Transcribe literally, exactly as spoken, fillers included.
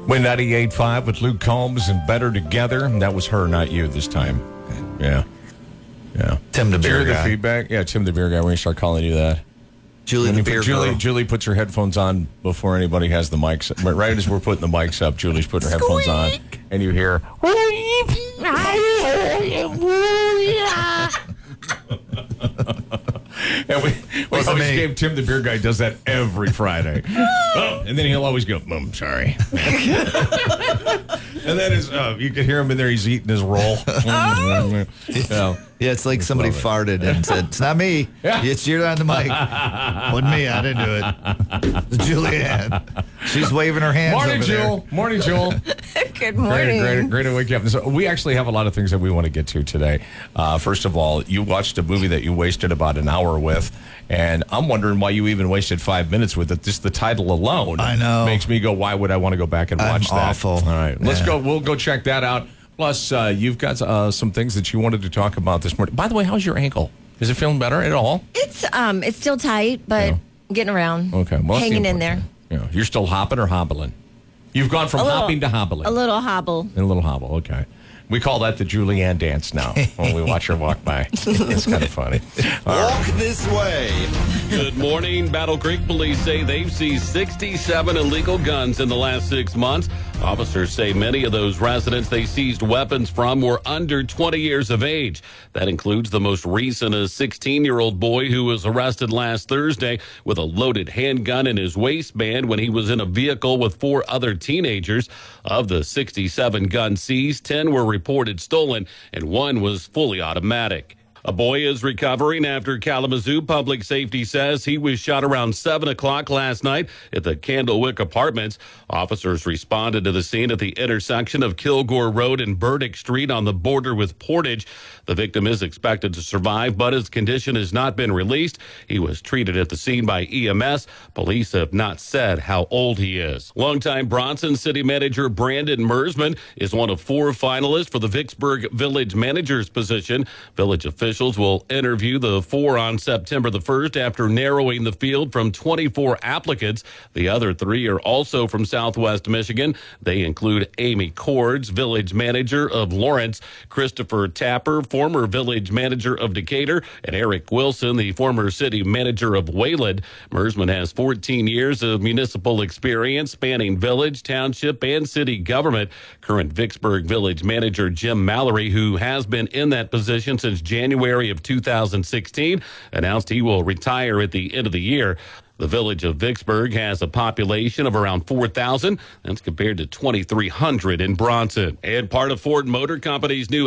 Win ninety-eight point five with Luke Combs and Better Together. That was her, not you this time. Yeah. Yeah. Tim the beer Did you hear guy. the feedback? Yeah, Tim the beer guy. When you start calling you that. Julie the beer Julie, girl. Julie puts her headphones on before anybody has the mics. Right as we're putting the mics up, Julie's putting her headphones on, and you hear. And we, we always me. gave Tim the beer guy does that every Friday. Oh, and then he'll always go, I'm sorry. And then his, uh, you can hear him in there, he's eating his roll. Oh. Yeah. Yeah, it's like somebody love it. farted and said, it's not me. Yeah. It's you on the mic. Wasn't me. I didn't do it. It's Julianne. She's waving her hands Morning, over Jewel. Morning, Jewel. Good Great, morning. great, great to wake you up. So we actually have a lot of things that we want to get to today. Uh, first of all, you watched a movie that you wasted about an hour with, and I'm wondering why you even wasted five minutes with it. Just the title alone, I know. makes me go, why would I want to go back and I'm watch that? awful. All right, let's Yeah. go. We'll go check that out. Plus, uh, you've got uh, some things that you wanted to talk about this morning. By the way, how's your ankle? Is it feeling better at all? It's um, it's still tight, but Yeah. getting around. Okay, well, that's the hanging in there. important thing. Yeah, you're still hopping or hobbling? You've gone from A little- hopping to hobbling. A little hobble. And a little hobble, okay. We call that the Julianne dance now when we watch her walk by. It's kind of funny. All right. Walk this way. Good morning. Battle Creek police say they've seized sixty-seven illegal guns in the last six months. Officers say many of those residents they seized weapons from were under twenty years of age. That includes the most recent, a sixteen-year-old boy who was arrested last Thursday with a loaded handgun in his waistband when he was in a vehicle with four other teenagers. Of the sixty-seven guns seized, ten were reported stolen and one was fully automatic. A boy is recovering after Kalamazoo Public Safety says he was shot around seven o'clock last night at the Candlewick Apartments. Officers responded to the scene at the intersection of Kilgore Road and Burdick Street on the border with Portage. The victim is expected to survive, but his condition has not been released. He was treated at the scene by E M S. Police have not said how old he is. Longtime Bronson City Manager Brandon Mersman is one of four finalists for the Vicksburg Village Manager's position. Village officials will interview the four on September the first after narrowing the field from twenty-four applicants. The other three are also from Southwest Michigan. They include Amy Cords, Village Manager of Lawrence, Christopher Tapper, former Village Manager of Decatur, and Eric Wilson, the former City Manager of Wayland. Mersman has fourteen years of municipal experience spanning village, township, and city government. Current Vicksburg Village Manager Jim Mallory, who has been in that position since January of two thousand sixteen, announced he will retire at the end of the year. The village of Vicksburg has a population of around four thousand. That's compared to twenty-three hundred in Bronson. And part of Ford Motor Company's new